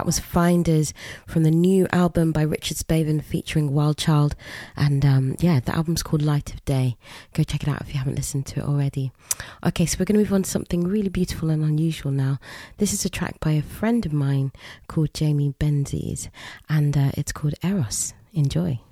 That was Finders from the new album by Richard Spaven featuring Wild Child. And the album's called Light of Day. Go check it out if you haven't listened to it already. Okay, so we're going to move on to something really beautiful and unusual now. This is a track by a friend of mine called Jamie Benzies, and it's called Eros. Enjoy.